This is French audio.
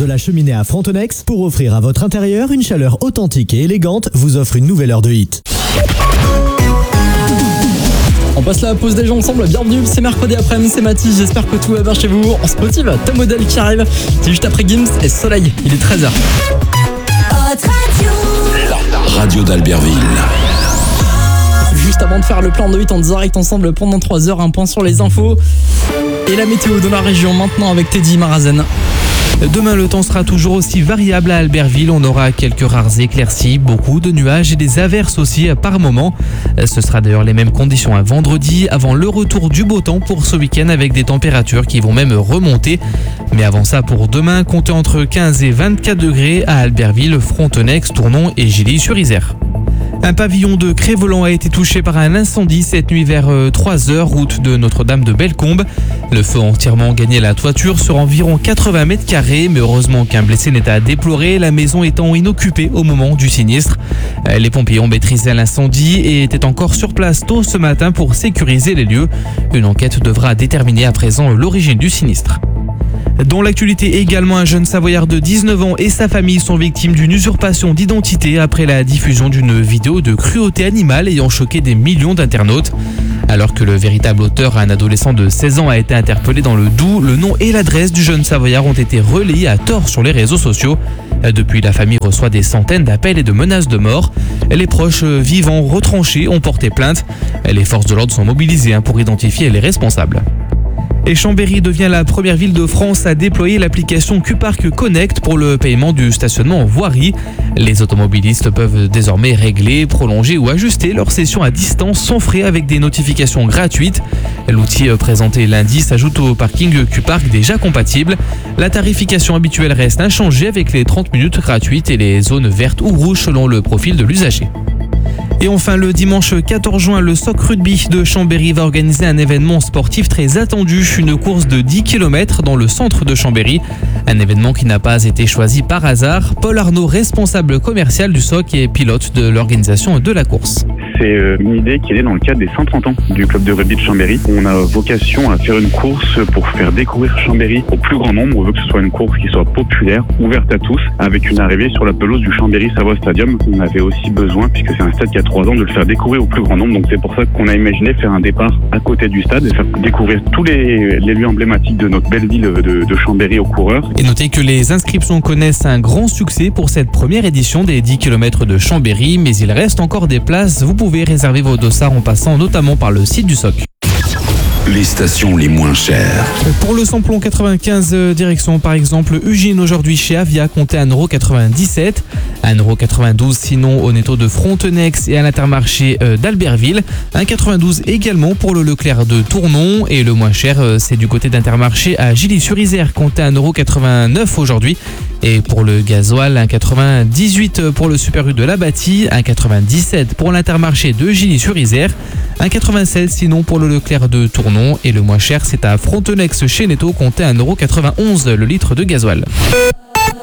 de la Cheminée à Frontenex, pour offrir à votre intérieur une chaleur authentique et élégante, vous offre une nouvelle heure de hit. On passe la pause des gens ensemble, bienvenue, c'est mercredi après-midi, c'est Mathis, j'espère que tout va bien chez vous. On se motive, Tom Model qui arrive, c'est juste après Gims et Soleil, il est 13h. La radio d'Albertville. Juste avant de faire le plan de 8 en direct ensemble pendant 3 heures, un point sur les infos et la météo de la région maintenant avec Teddy Marazen. Demain, le temps sera toujours aussi variable à Albertville. On aura quelques rares éclaircies, beaucoup de nuages et des averses aussi par moment. Ce sera d'ailleurs les mêmes conditions à vendredi, avant le retour du beau temps pour ce week-end avec des températures qui vont même remonter. Mais avant ça, pour demain, comptez entre 15 et 24 degrés à Albertville, Frontenex, Tournon et Gilly-sur-Isère. Un pavillon de Crévolan a été touché par un incendie cette nuit vers 3h, route de Notre-Dame de Bellecombe. Le feu a entièrement gagné la toiture sur environ 80 mètres carrés, mais heureusement qu'un blessé n'est à déplorer, la maison étant inoccupée au moment du sinistre. Les pompiers ont maîtrisé l'incendie et étaient encore sur place tôt ce matin pour sécuriser les lieux. Une enquête devra déterminer à présent l'origine du sinistre. Dans l'actualité également, un jeune Savoyard de 19 ans et sa famille sont victimes d'une usurpation d'identité après la diffusion d'une vidéo de cruauté animale ayant choqué des millions d'internautes. Alors que le véritable auteur, un adolescent de 16 ans, a été interpellé dans le Doubs, le nom et l'adresse du jeune Savoyard ont été relayés à tort sur les réseaux sociaux. Depuis, la famille reçoit des centaines d'appels et de menaces de mort. Les proches vivants retranchés ont porté plainte. Les forces de l'ordre sont mobilisées pour identifier les responsables. Et Chambéry devient la première ville de France à déployer l'application Q-Park Connect pour le paiement du stationnement en voirie. Les automobilistes peuvent désormais régler, prolonger ou ajuster leur session à distance sans frais avec des notifications gratuites. L'outil présenté lundi s'ajoute au parking Q-Park déjà compatible. La tarification habituelle reste inchangée avec les 30 minutes gratuites et les zones vertes ou rouges selon le profil de l'usager. Et enfin, le dimanche 14 juin, le SOC Rugby de Chambéry va organiser un événement sportif très attendu, une course de 10 km dans le centre de Chambéry. Un événement qui n'a pas été choisi par hasard. Paul Arnaud, responsable commercial du SOC et pilote de l'organisation de la course. C'est une idée qui est née dans le cadre des 130 ans du club de rugby de Chambéry. On a vocation à faire une course pour faire découvrir Chambéry au plus grand nombre. On veut que ce soit une course qui soit populaire, ouverte à tous, avec une arrivée sur la pelouse du Chambéry Savoie Stadium. On avait aussi besoin, puisque c'est un stade qui a 3 ans, de le faire découvrir au plus grand nombre. Donc c'est pour ça qu'on a imaginé faire un départ à côté du stade et faire découvrir tous les lieux emblématiques de notre belle ville de Chambéry aux coureurs. Et notez que les inscriptions connaissent un grand succès pour cette première édition des 10 km de Chambéry, mais il reste encore des places. Vous pouvez réserver vos dossards en passant notamment par le site du SOC. Les stations les moins chères. Pour le samplon 95 direction par exemple Ugine aujourd'hui chez Avia, comptez 1,97 €, 1,92 € sinon au netto de Frontenex et à l'Intermarché d'Albertville, 1,92 € également pour le Leclerc de Tournon et le moins cher c'est du côté d'Intermarché à Gilly-sur-Isère, comptez 1,89 € aujourd'hui. Et pour le gasoil, 1,98 € pour le Super U de la Bâtie, 1,97 € pour l'Intermarché de Gilly-sur-Isère, 1,87 € sinon pour le Leclerc de Tournon et le moins cher c'est à Frontenex chez Netto, comptez 1,91 € le litre de gasoil.